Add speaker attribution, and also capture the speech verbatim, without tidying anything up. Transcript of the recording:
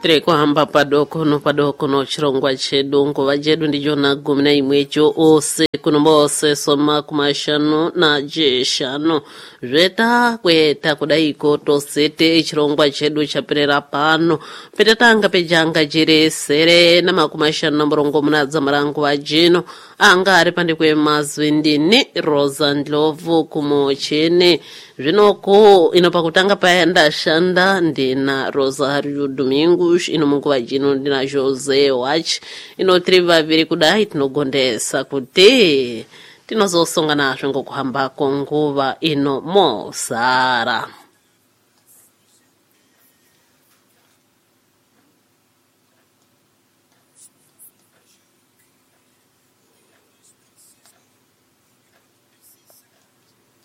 Speaker 1: tiri kuhamba padoko no padoko no chirongwa chedu nguva chedu ndicho na gumi na imwecho ose kuno mose soma kumashanu na jeshanu zveta kweta kudaiko tosete chirongwa chedu chaperera pano petatanga pejanga jeresere na makumashanu na murongo munadza marangu vajino anga ari pandikwe mazwi ndini Rosa Ndlovu kumochene zvinoko inopakutanga paenda shanda ndina Rosario Domingos ino munguva jino ndina Jose Watch ino tiri vaviri kudai tinogondesa kuti tinozosonga nazvo ngokuhamba konguva ino mosara.